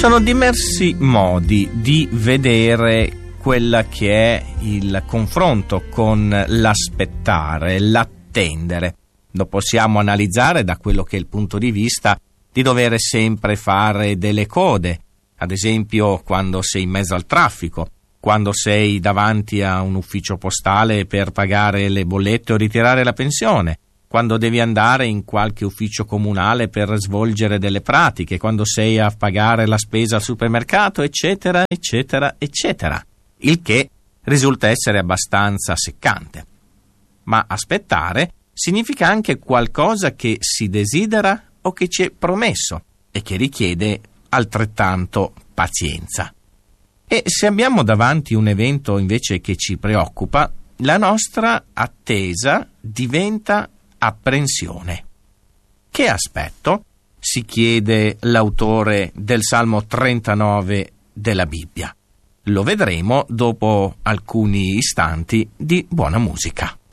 sono diversi modi di vedere quella che è il confronto con l'aspettare, l'attendere. Lo possiamo analizzare da quello che è il punto di vista di dover sempre fare delle code, ad esempio quando sei in mezzo al traffico, quando sei davanti a un ufficio postale per pagare le bollette o ritirare la pensione, quando devi andare in qualche ufficio comunale per svolgere delle pratiche, quando sei a pagare la spesa al supermercato, eccetera, eccetera, eccetera. Il che risulta essere abbastanza seccante. Ma aspettare significa anche qualcosa che si desidera o che ci è promesso e che richiede altrettanto pazienza. E se abbiamo davanti un evento invece che ci preoccupa, la nostra attesa diventa apprensione. Che aspetto? Si chiede l'autore del Salmo 39 della Bibbia. Lo vedremo dopo alcuni istanti di buona musica.